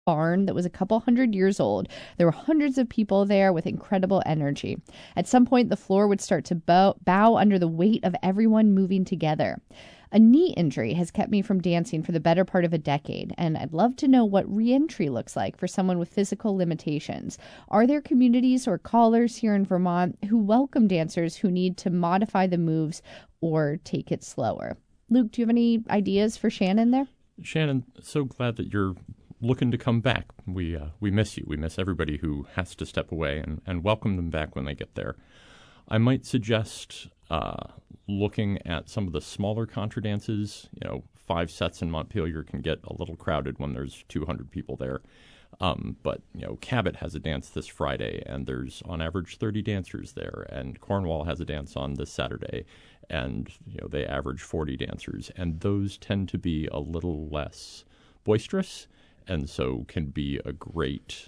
barn that was a couple hundred years old. There were hundreds of people there with incredible energy. At some point, the floor would start to bow under the weight of everyone moving together. A knee injury has kept me from dancing for the better part of a decade, and I'd love to know what re-entry looks like for someone with physical limitations. Are there communities or callers here in Vermont who welcome dancers who need to modify the moves or take it slower? Luke, do you have any ideas for Shannon there? Shannon, so glad that you're looking to come back. We miss you. We miss everybody who has to step away, and welcome them back when they get there. I might suggest looking at some of the smaller contra dances. 5 sets in Montpelier can get a little crowded when there's 200 people there. But Cabot has a dance this Friday, and there's on average 30 dancers there. And Cornwall has a dance on this Saturday, and they average 40 dancers. And those tend to be a little less boisterous, and so can be a great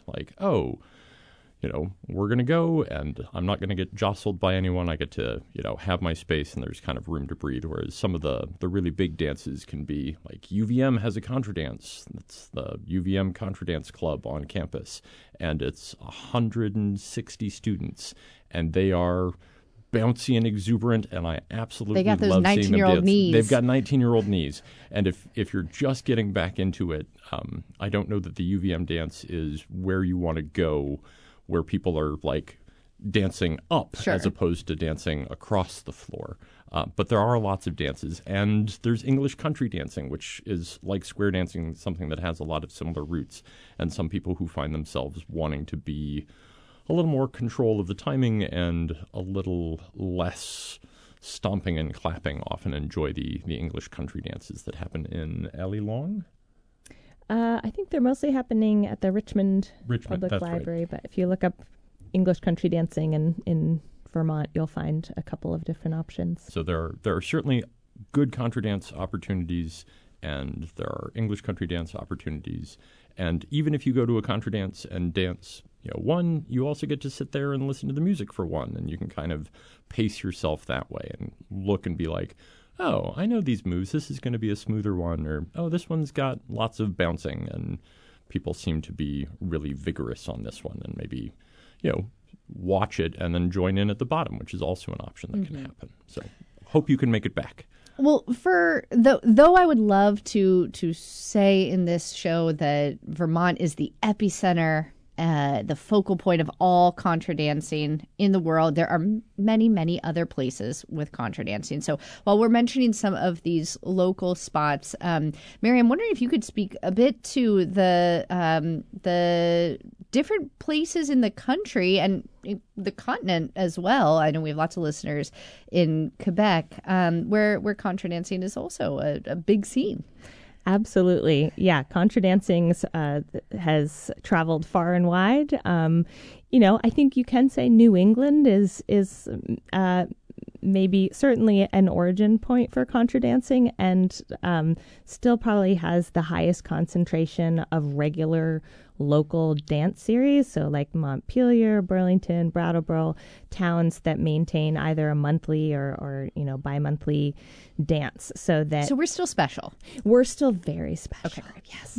we're going to go, and I'm not going to get jostled by anyone. I get to, have my space, and there's kind of room to breathe. Whereas some of the really big dances can be like UVM has a contra dance. That's the UVM Contra Dance Club on campus, and it's 160 students, and they are bouncy and exuberant, and I absolutely love seeing them dance. They got those 19-year-old knees. They've got 19-year-old knees, and if you're just getting back into it, I don't know that the UVM dance is where you want to go, where people are like dancing up as opposed to dancing across the floor. But there are lots of dances, and there's English country dancing, which is like square dancing, something that has a lot of similar roots, and some people who find themselves wanting to be a little more control of the timing and a little less stomping and clapping often enjoy the English country dances that happen in Alley Long. I think they're mostly happening at the Richmond Public Library, right. But if you look up English country dancing in Vermont, you'll find a couple of different options. So there are certainly good contra dance opportunities, and there are English country dance opportunities. And even if you go to a contra dance and dance, one, you also get to sit there and listen to the music for one, and you can kind of pace yourself that way and look and be like, oh, I know these moves. This is going to be a smoother one. Or, oh, this one's got lots of bouncing, and people seem to be really vigorous on this one. And maybe, watch it and then join in at the bottom, which is also an option that can happen. So hope you can make it back. Well, though I would love to say in this show that Vermont is the epicenter, the focal point of all contra dancing in the world, there are many, many other places with contra dancing. So while we're mentioning some of these local spots, Mary, I'm wondering if you could speak a bit to the different places in the country and the continent as well. I know we have lots of listeners in Quebec, where contra dancing is also a big scene. Absolutely. Yeah. Contra dancing has traveled far and wide. I think you can say New England is maybe certainly an origin point for contra dancing, and still probably has the highest concentration of regular local dance series. So like Montpelier, Burlington, Brattleboro, towns that maintain either a monthly or bi-monthly dance. So we're still special. We're still very special. Okay, great. Yes.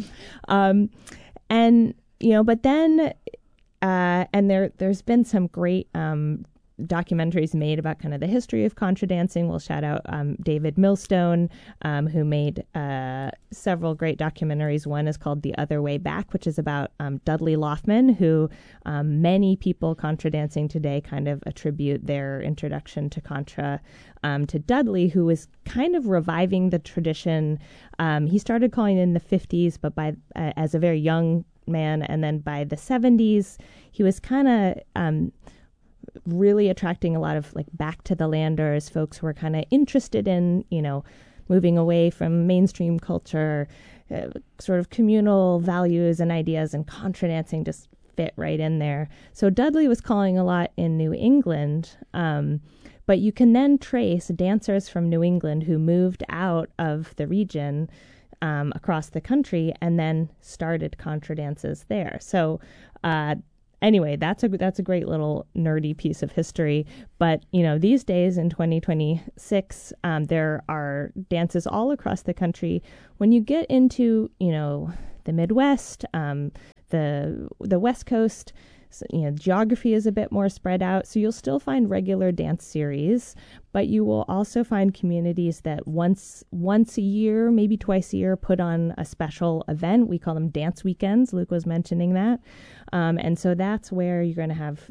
But then there's been some great documentaries made about kind of the history of contra dancing. We'll shout out David Millstone, who made several great documentaries. One is called The Other Way Back, which is about Dudley Loftman, who many people contra dancing today kind of attribute their introduction to contra to Dudley, who was kind of reviving the tradition. He started calling it in the 50s, but as a very young man, and then by the 70s, he was kind of really attracting a lot of like back to the landers folks who were kind of interested in, moving away from mainstream culture, sort of communal values and ideas, and contra dancing just fit right in there. So Dudley was calling a lot in New England, but you can then trace dancers from New England who moved out of the region across the country and then started contra dances there. So anyway, that's a great little nerdy piece of history. But, these days in 2026, there are dances all across the country. When you get into, the Midwest, the West Coast. So, geography is a bit more spread out, so you'll still find regular dance series, but you will also find communities that once a year, maybe twice a year, put on a special event. We call them dance weekends. Luke was mentioning that. And so that's where you're going to have,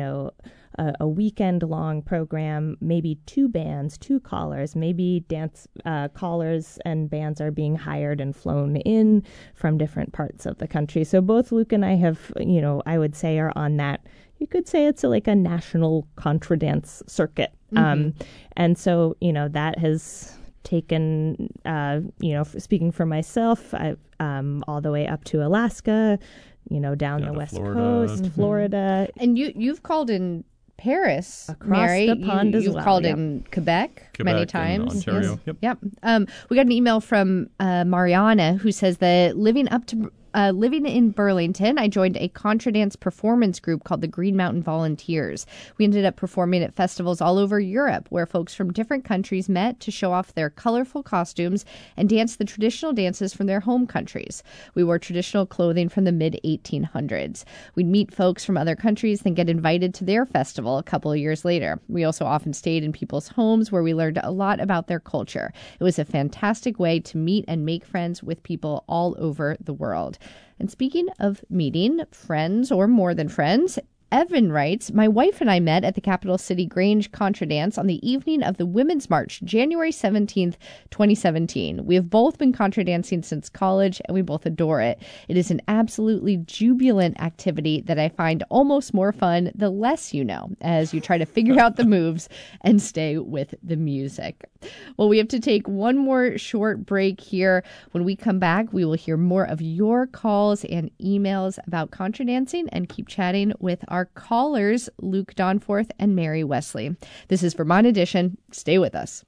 a weekend-long program, maybe 2 bands, 2 callers, maybe dance callers and bands are being hired and flown in from different parts of the country. So both Luke and I have, I would say are on that. You could say it's like a national contra dance circuit. And so, that has taken, speaking for myself, all the way up to Alaska, down the West Coast, Florida. And you've called in Paris, across Mary. the pond as You've well. called Yep. in Quebec many times. And Ontario. Yes. Yep. Yep. We got an email from Mariana who says that living in Burlington, I joined a contra dance performance group called the Green Mountain Volunteers. We ended up performing at festivals all over Europe where folks from different countries met to show off their colorful costumes and dance the traditional dances from their home countries. We wore traditional clothing from the mid-1800s. We'd meet folks from other countries, then get invited to their festival a couple of years later. We also often stayed in people's homes where we learned a lot about their culture. It was a fantastic way to meet and make friends with people all over the world. And speaking of meeting friends or more than friends, Evan writes, my wife and I met at the Capital City Grange Contra Dance on the evening of the Women's March, January 17th, 2017. We have both been contra dancing since college, and we both adore it. It is an absolutely jubilant activity that I find almost more fun the less you know, as you try to figure out the moves and stay with the music. Well, we have to take one more short break here. When we come back, we will hear more of your calls and emails about contra dancing and keep chatting with our callers, Luke Donforth and Mary Wesley. This is Vermont Edition. Stay with us.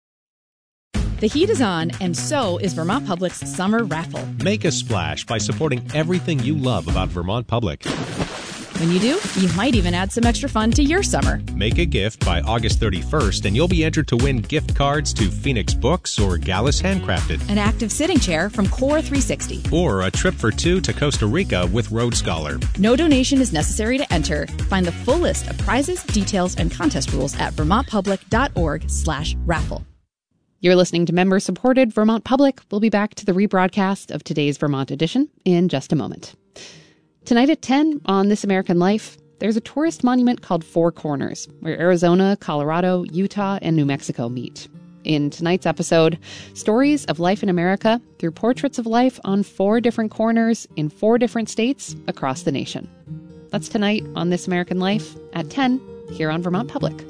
The heat is on, and so is Vermont Public's summer raffle. Make a splash by supporting everything you love about Vermont Public. When you do, you might even add some extra fun to your summer. Make a gift by August 31st, and you'll be entered to win gift cards to Phoenix Books or Gallus Handcrafted. An active sitting chair from Core 360. Or a trip for 2 to Costa Rica with Road Scholar. No donation is necessary to enter. Find the full list of prizes, details, and contest rules at vermontpublic.org/raffle. You're listening to member-supported Vermont Public. We'll be back to the rebroadcast of today's Vermont edition in just a moment. Tonight at 10 on This American Life, there's a tourist monument called Four Corners, where Arizona, Colorado, Utah, and New Mexico meet. In tonight's episode, stories of life in America through portraits of life on 4 different corners in 4 different states across the nation. That's tonight on This American Life at 10 here on Vermont Public.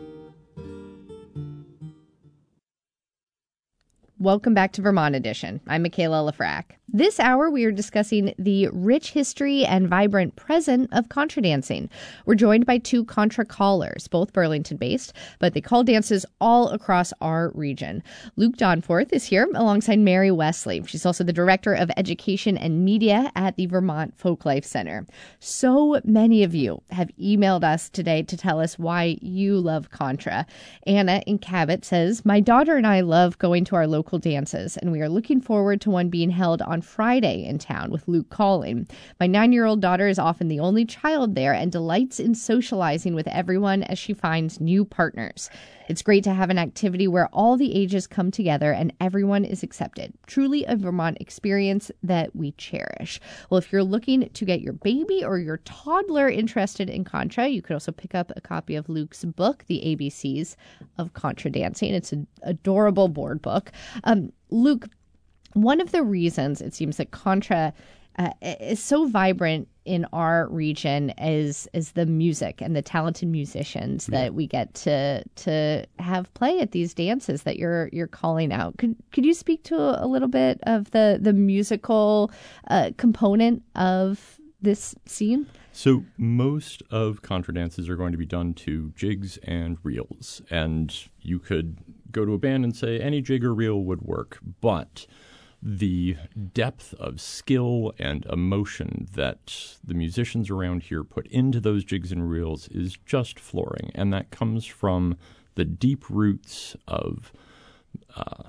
Welcome back to Vermont Edition. I'm Michaela Lafrac. This hour, we are discussing the rich history and vibrant present of contra dancing. We're joined by 2 contra callers, both Burlington-based, but they call dances all across our region. Luke Donforth is here alongside Mary Wesley. She's also the Director of Education and Media at the Vermont Folklife Center. So many of you have emailed us today to tell us why you love contra. Anna in Cabot says, my daughter and I love going to our local dances, and we are looking forward to one being held on Friday in town with Luke calling. My 9-year-old daughter is often the only child there and delights in socializing with everyone as she finds new partners. It's great to have an activity where all the ages come together and everyone is accepted. Truly a Vermont experience that we cherish. Well, if you're looking to get your baby or your toddler interested in contra, you could also pick up a copy of Luke's book, The ABCs of Contra Dancing. It's an adorable board book. Luke, one of the reasons it seems that contra is so vibrant in our region is the music and the talented musicians that we get to have play at these dances that you're calling out. Could you speak to a little bit of the musical component of this scene? So most of contra dances are going to be done to jigs and reels, and you could go to a band and say any jig or reel would work, but the depth of skill and emotion that the musicians around here put into those jigs and reels is just flooring, and that comes from the deep roots of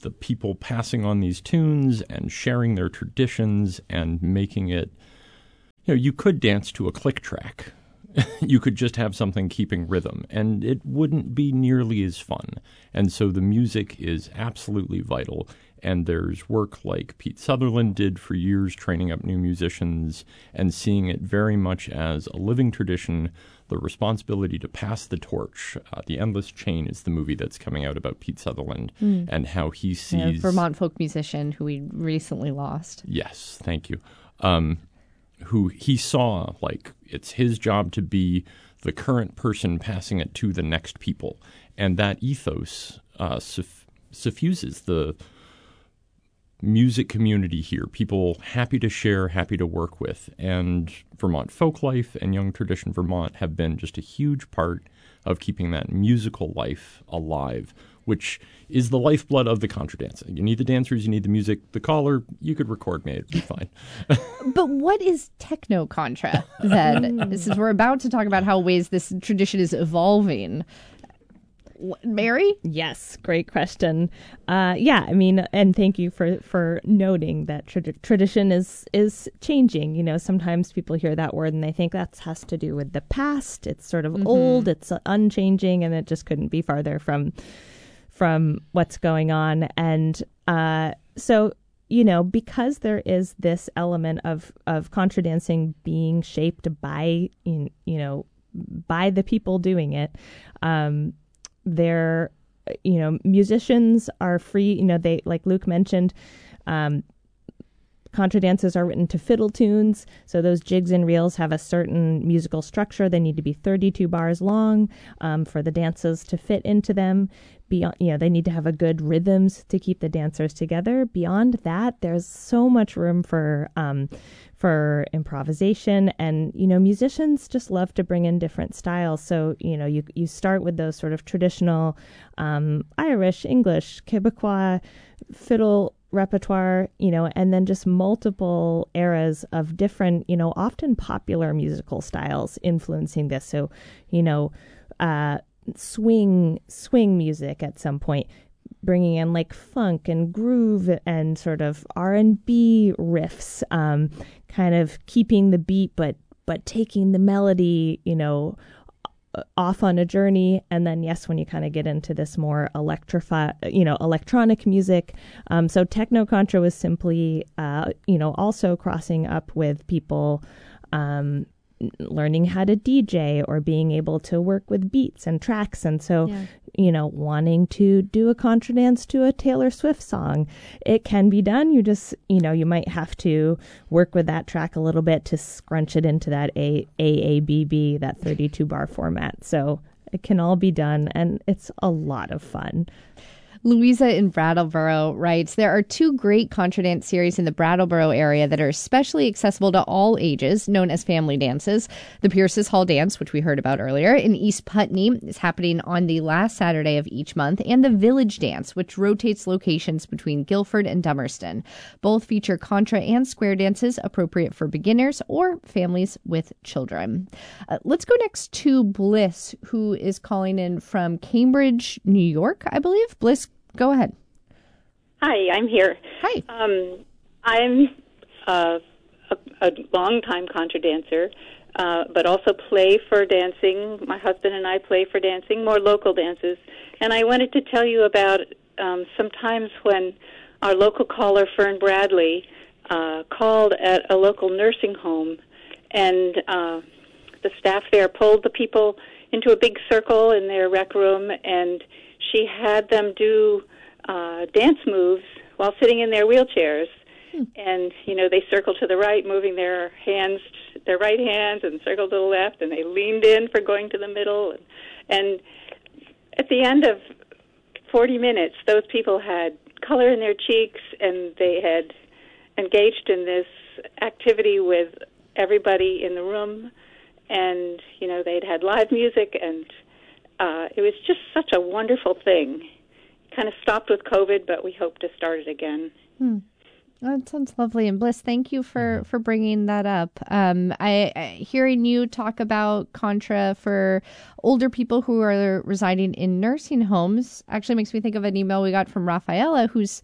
the people passing on these tunes and sharing their traditions and making it, you could dance to a click track. You could just have something keeping rhythm, and it wouldn't be nearly as fun. And so the music is absolutely vital. And there's work like Pete Sutherland did for years, training up new musicians and seeing it very much as a living tradition, the responsibility to pass the torch. The Endless Chain is the movie that's coming out about Pete Sutherland and how he sees... Vermont folk musician who we recently lost. Yes, thank you. Who he saw, like, it's his job to be the current person passing it to the next people. And that ethos suffuses the music community here, people happy to share, happy to work with. And Vermont Folklife and Young Tradition Vermont have been just a huge part of keeping that musical life alive, which is the lifeblood of the contra dance. You need the dancers, you need the music. The caller, you could record me, it'd be fine. But what is techno contra then? Since we're about to talk about how ways this tradition is evolving. Mary? Yes, great question. And thank you for noting that tradition is changing. Sometimes people hear that word and they think that has to do with the past. It's sort of old, it's unchanging, and it just couldn't be farther from what's going on. And so, because there is this element of contra dancing being shaped by, by the people doing it, musicians are free, they, like Luke mentioned, contra dances are written to fiddle tunes. So those jigs and reels have a certain musical structure. They need to be 32 bars long for the dances to fit into them. Beyond, they need to have a good rhythms to keep the dancers together. Beyond that, there's so much room for improvisation, and musicians just love to bring in different styles. So you start with those sort of traditional Irish, English, Quebecois fiddle repertoire, and then just multiple eras of different, often popular musical styles influencing this. So swing music at some point, bringing in like funk and groove and sort of R&B riffs, kind of keeping the beat, but taking the melody, off on a journey. And then, yes, when you kind of get into this more electronic music. So techno contra was simply, also crossing up with people, learning how to DJ or being able to work with beats and tracks. And so, wanting to do a contra dance to a Taylor Swift song, it can be done. You just, you might have to work with that track a little bit to scrunch it into that AABB, that 32 bar format. So it can all be done, and it's a lot of fun. Louisa in Brattleboro writes, there are 2 great contra dance series in the Brattleboro area that are especially accessible to all ages, known as family dances. The Pierce's Hall Dance, which we heard about earlier, in East Putney, is happening on the last Saturday of each month, and the Village Dance, which rotates locations between Guilford and Dummerston. Both feature contra and square dances appropriate for beginners or families with children. Let's go next to Bliss, who is calling in from Cambridge, New York, I believe. Bliss, go ahead. Hi, I'm here. Hi. I'm a long-time contra dancer, but also play for dancing. My husband and I play for dancing, more local dances. And I wanted to tell you about some times when our local caller, Fern Bradley, called at a local nursing home, and the staff there pulled the people into a big circle in their rec room, and she had them do dance moves while sitting in their wheelchairs. And, they circled to the right, moving their right hands, and circled to the left, and they leaned in for going to the middle. And at the end of 40 minutes, those people had color in their cheeks, and they had engaged in this activity with everybody in the room. And, they'd had live music, and it was just such a wonderful thing. Kind of stopped with COVID, but we hope to start it again. That sounds lovely. And Bliss, thank you for bringing that up. I hearing you talk about Contra for older people who are residing in nursing homes actually makes me think of an email we got from Rafaela, who's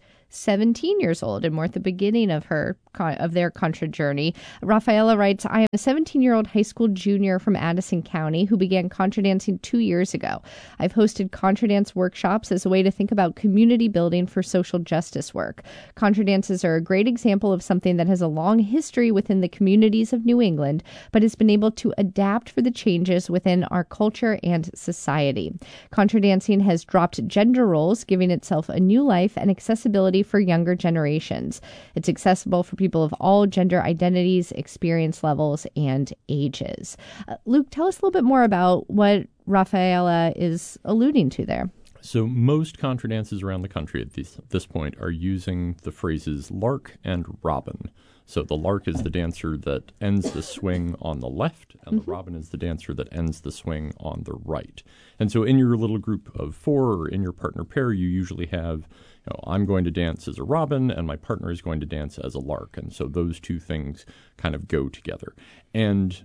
17 years old and we're at the beginning of their Contra journey. Rafaela writes, I am a 17-year-old high school junior from Addison County who began Contra dancing 2 years ago. I've hosted Contra dance workshops as a way to think about community building for social justice work. Contra dances are a great example of something that has a long history within the communities of New England, but has been able to adapt for the changes within our culture and society. Contra dancing has dropped gender roles, giving itself a new life and accessibility for younger generations. It's accessible for people of all gender identities, experience levels, and ages. Luke, tell us a little bit more about what Rafaela is alluding to there. So most contra dances around the country at this point are using the phrases lark and robin. So the lark is the dancer that ends the swing on the left, and the robin is the dancer that ends the swing on the right. And so in your little group of four or in your partner pair, you usually have, I'm going to dance as a robin and my partner is going to dance as a lark. And so those two things kind of go together. And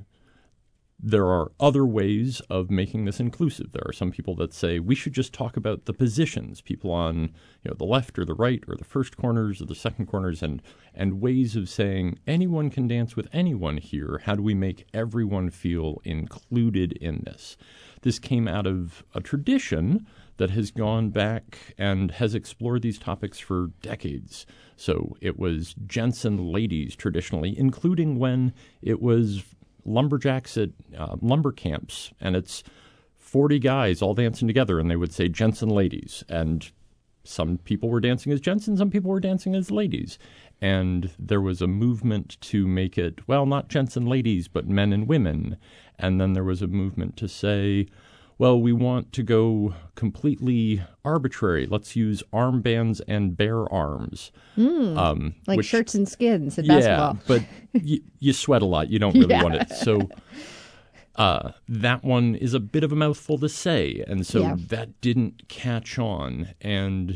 there are other ways of making this inclusive. There are some people that say we should just talk about the positions, people on the left or the right or the first corners or the second corners, and ways of saying anyone can dance with anyone here. How do we make everyone feel included in this? This came out of a tradition that has gone back and has explored these topics for decades. So it was Jensen ladies traditionally, including when it was lumberjacks at lumber camps, and it's 40 guys all dancing together, and they would say Jensen ladies. And some people were dancing as Jensen, some people were dancing as ladies. And there was a movement to make it, well, not Jensen ladies, but men and women. And then there was a movement to say, well, we want to go completely arbitrary. Let's use armbands and bare arms. Like shirts and skins in basketball. Yeah, but you sweat a lot. You don't really want it. So that one is a bit of a mouthful to say. And so that didn't catch on. And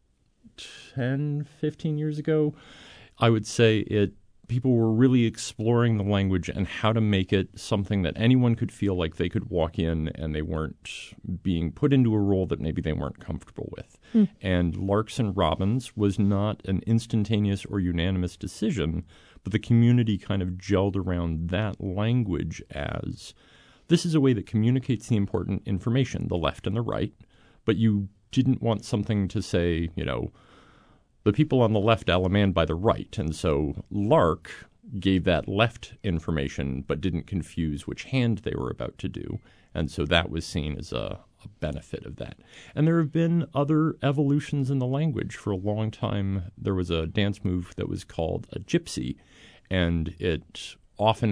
10, 15 years ago, I would say people were really exploring the language and how to make it something that anyone could feel like they could walk in and they weren't being put into a role that maybe they weren't comfortable with. And larks and robins was not an instantaneous or unanimous decision, but the community kind of gelled around that language as this is a way that communicates the important information, the left and the right, but you didn't want something to say, the people on the left alamanned by the right. And so lark gave that left information but didn't confuse which hand they were about to do. And so that was seen as a benefit of that. And there have been other evolutions in the language. For a long time, there was a dance move that was called a gypsy, and it often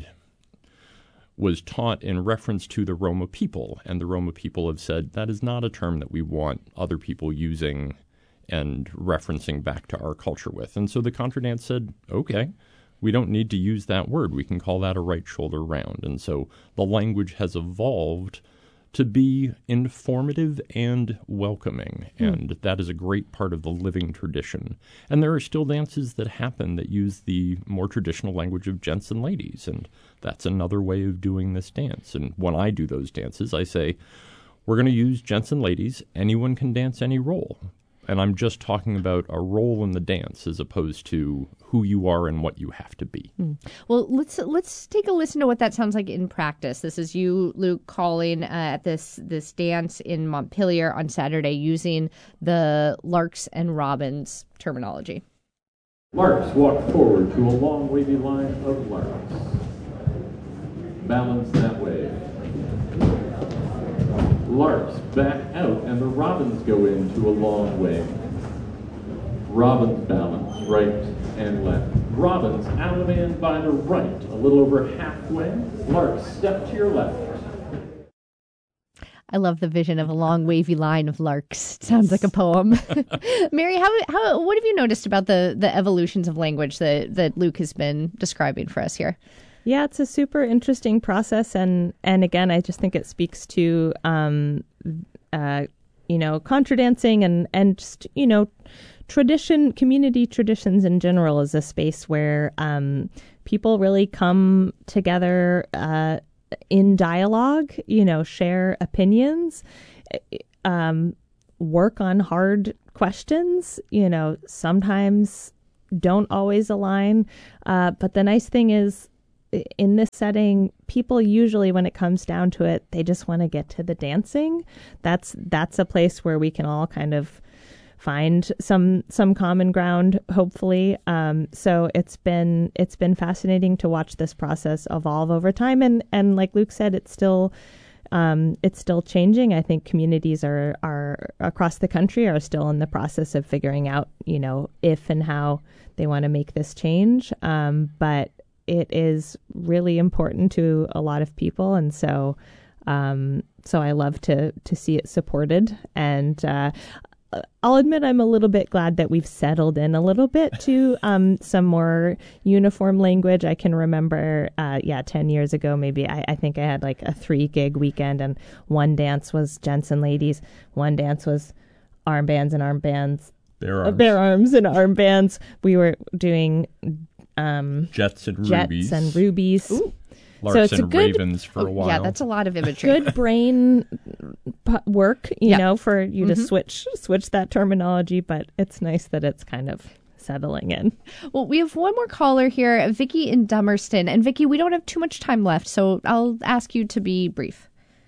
was taught in reference to the Roma people. And the Roma people have said that is not a term that we want other people using and referencing back to our culture with. And so the contra dance said, okay, we don't need to use that word. We can call that a right shoulder round. And so the language has evolved to be informative and welcoming. And that is a great part of the living tradition. And there are still dances that happen that use the more traditional language of Jensen ladies. And that's another way of doing this dance. And when I do those dances, I say, we're going to use Jensen ladies. Anyone can dance any role. And I'm just talking about a role in the dance as opposed to who you are and what you have to be. Well, let's take a listen to what that sounds like in practice. This is you, Luke, calling at this dance in Montpelier on Saturday using the larks and robins terminology. Larks walk forward to a long wavy line of larks. Balance that way. Larks back out, and the robins go into a long wave. Robins balance right and left. Robins alamanned by the right, a little over halfway. Larks step to your left. I love the vision of a long wavy line of larks. It sounds like a poem. Mary, what have you noticed about the evolutions of language that Luke has been describing for us here? Yeah, it's a super interesting process, and again, I just think it speaks to contra dancing and just community traditions in general is a space where people really come together in dialogue, share opinions, work on hard questions, sometimes don't always align. But the nice thing is, in this setting, people usually, when it comes down to it, they just want to get to the dancing. That's a place where we can all kind of find some common ground, hopefully. So it's been fascinating to watch this process evolve over time. And like Luke said, it's still changing. I think communities are across the country are still in the process of figuring out, if and how they want to make this change. But it is really important to a lot of people, and so I love to see it supported. And I'll admit I'm a little bit glad that we've settled in a little bit to some more uniform language. I can remember, 10 years ago, maybe I think I had like a 3-gig weekend, and one dance was gents and ladies, one dance was armbands and armbands, bare arms and armbands. We were doing Jets and rubies. Ooh. Larks so it's and ravens for a while. Yeah, that's a lot of imagery. Good brain work, for you to switch that terminology, but it's nice that it's kind of settling in. Well, we have one more caller here, Vicky in Dummerston. And Vicky, we don't have too much time left, so I'll ask you to be brief.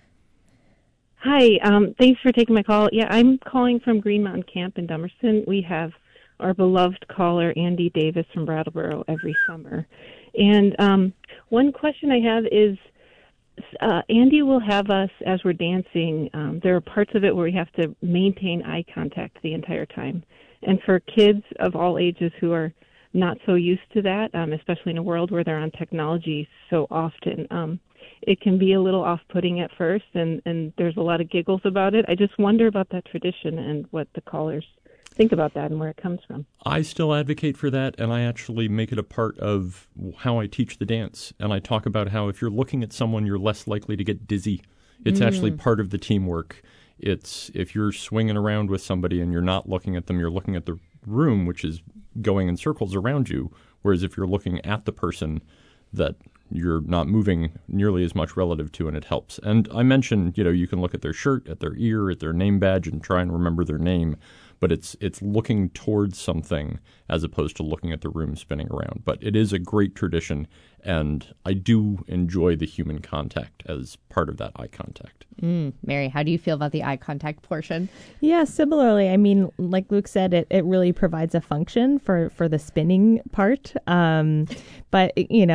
Hi, thanks for taking my call. Yeah, I'm calling from Green Mountain Camp in Dummerston. We have our beloved caller, Andy Davis from Brattleboro, every summer. And one question I have is, Andy will have us, as we're dancing, there are parts of it where we have to maintain eye contact the entire time. And for kids of all ages who are not so used to that, especially in a world where they're on technology so often, it can be a little off-putting at first, and there's a lot of giggles about it. I just wonder about that tradition and what the callers think about that and where it comes from. I still advocate for that, and I actually make it a part of how I teach the dance. And I talk about how if you're looking at someone, you're less likely to get dizzy. It's actually part of the teamwork. It's if you're swinging around with somebody and you're not looking at them, you're looking at the room, which is going in circles around you. Whereas if you're looking at the person, that you're not moving nearly as much relative to, and it helps. And I mentioned, you can look at their shirt, at their ear, at their name badge, and try and remember their name. But it's looking towards something as opposed to looking at the room spinning around. But it is a great tradition, and I do enjoy the human contact as part of that eye contact. Mary, how do you feel about the eye contact portion? Yeah, similarly. I mean, like Luke said, it really provides a function for the spinning part. But,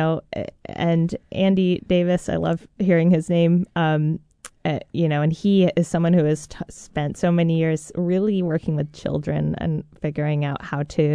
and Andy Davis, I love hearing his name. And he is someone who has spent so many years really working with children and figuring out how to,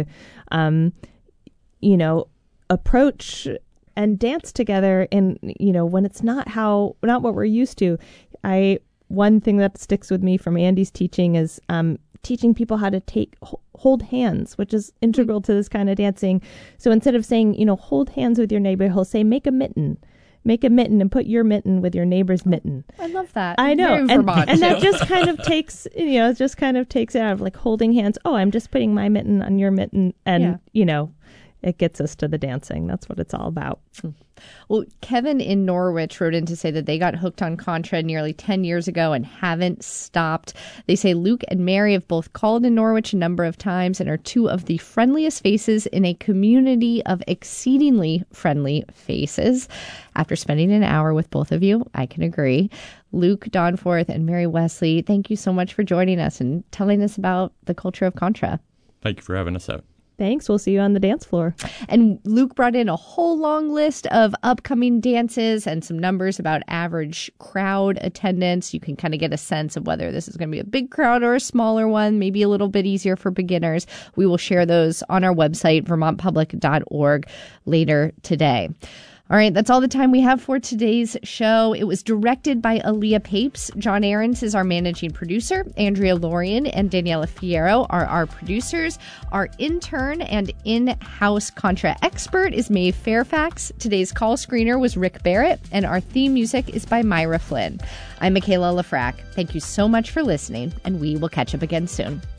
approach and dance together in, when it's not what we're used to. One thing that sticks with me from Andy's teaching is teaching people how to hold hands, which is integral to this kind of dancing. So instead of saying, hold hands with your neighbor, he'll say, make a mitten. Make a mitten and put your mitten with your neighbor's mitten. I love that. I know. Very Vermont, and that just kind of takes, takes it out of like holding hands. Oh, I'm just putting my mitten on your mitten. And, it gets us to the dancing. That's what it's all about. Well, Kevin in Norwich wrote in to say that they got hooked on Contra nearly 10 years ago and haven't stopped. They say Luke and Mary have both called in Norwich a number of times and are two of the friendliest faces in a community of exceedingly friendly faces. After spending an hour with both of you, I can agree. Luke Donforth and Mary Wesley, thank you so much for joining us and telling us about the culture of Contra. Thank you for having us out. Thanks. We'll see you on the dance floor. And Luke brought in a whole long list of upcoming dances and some numbers about average crowd attendance. You can kind of get a sense of whether this is going to be a big crowd or a smaller one, maybe a little bit easier for beginners. We will share those on our website, vermontpublic.org, later today. All right, that's all the time we have for today's show. It was directed by Aaliyah Papes. John Ahrens is our managing producer. Andrea Lorian and Daniela Fierro are our producers. Our intern and in-house Contra expert is Maeve Fairfax. Today's call screener was Rick Barrett, and our theme music is by Myra Flynn. I'm Michaela Lafrac. Thank you so much for listening, and we will catch up again soon.